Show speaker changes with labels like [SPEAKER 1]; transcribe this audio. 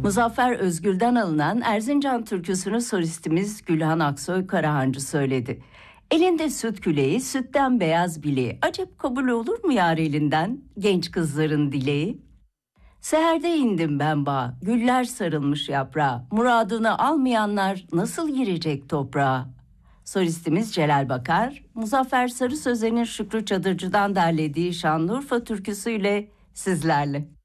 [SPEAKER 1] Muzaffer Özgül'den alınan Erzincan türküsünü solistimiz Gülhan Aksoy Karahancı söyledi. Elinde süt küleği, sütten beyaz bileği. Acep kabul olur mu yar elinden, genç kızların dileği? Seherde indim ben bağa, güller sarılmış yaprağa. Muradını almayanlar nasıl girecek toprağa? Solistimiz Celal Bakar, Muzaffer Sarı Sözen'in Şükrü Çadırcı'dan derlediği Şanlıurfa türküsüyle sizlerle.